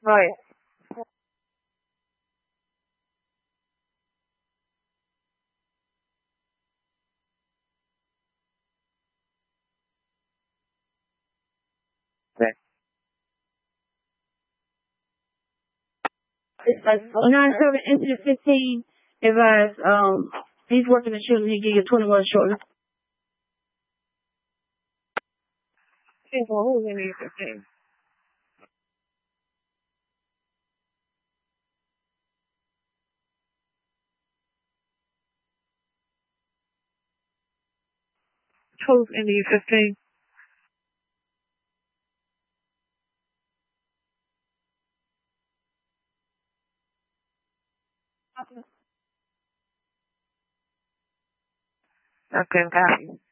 Right. Okay. It's like 9/7 incident 15. Advise, he's working the children. He give you 21 short. Well, who's in the 15? Who's in the 15? Okay, copy.